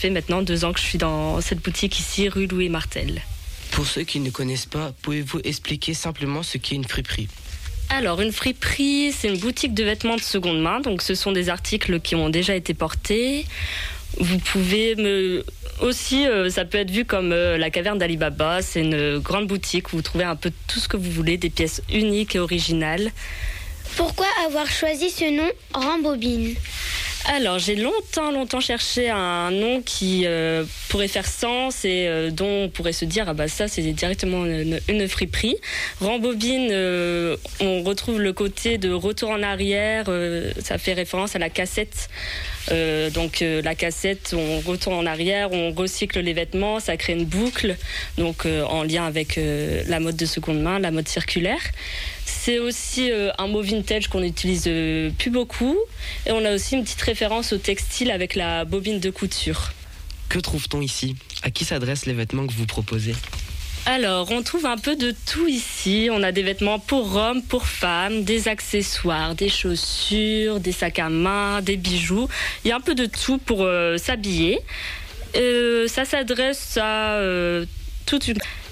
fait maintenant 2 ans que je suis dans cette boutique ici, rue Louis Martel. Pour ceux qui ne connaissent pas, pouvez-vous expliquer simplement ce qu'est une friperie ? Alors, une friperie, c'est une boutique de vêtements de seconde main. Donc, ce sont des articles qui ont déjà été portés. Vous pouvez aussi, ça peut être vu comme la caverne d'Ali Baba. C'est une grande boutique où vous trouvez un peu tout ce que vous voulez, des pièces uniques et originales. Pourquoi avoir choisi ce nom Rambobine ? Alors, j'ai longtemps cherché un nom qui pourrait faire sens et dont on pourrait se dire, ça, c'est directement une friperie. Rambobine, on retrouve le côté de retour en arrière, ça fait référence à la cassette. La cassette, on retourne en arrière, on recycle les vêtements, ça crée une boucle, donc en lien avec la mode de seconde main, la mode circulaire. C'est aussi un mot vintage qu'on n'utilise plus beaucoup. Et on a aussi une petite référence au textile avec la bobine de couture. Que trouve-t-on ici ? À qui s'adressent les vêtements que vous proposez ? Alors, on trouve un peu de tout ici. On a des vêtements pour hommes, pour femmes, des accessoires, des chaussures, des sacs à main, des bijoux. Il y a un peu de tout pour s'habiller. Ça s'adresse à toute une...